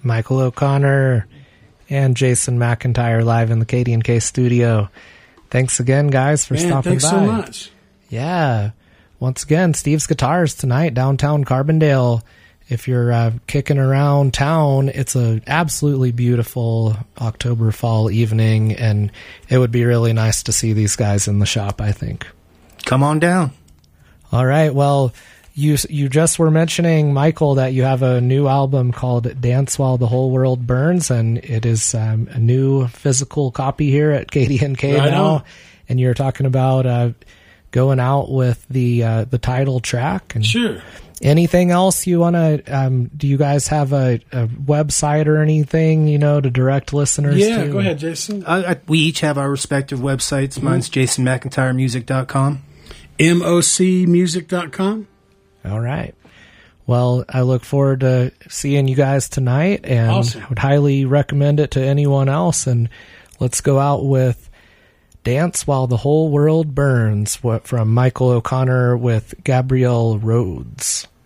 Michael O'Connor, and Jason McIntyre live in the KD&K studio. Thanks again, guys, for stopping by. Thanks so much. Yeah. Once again, Steve's Guitars tonight, downtown Carbondale. If you're kicking around town, it's a absolutely beautiful October fall evening, and it would be really nice to see these guys in the shop, I think. Come on down. All right. Well, you just were mentioning, Michael, that you have a new album called Dance While the Whole World Burns, and it is a new physical copy here at KD&K now. And you're talking about going out with the title track. And sure. Anything else you want to, do you guys have a website or anything, to direct listeners to? Yeah, go ahead, Jason. We each have our respective websites. Mm-hmm. Mine's jasonmcintyremusic.com. mocmusic.com. All right. Well, I look forward to seeing you guys tonight, and awesome. I would highly recommend it to anyone else. And let's go out with Dance While the Whole World Burns from Michael O'Connor with Gabrielle Rhodes.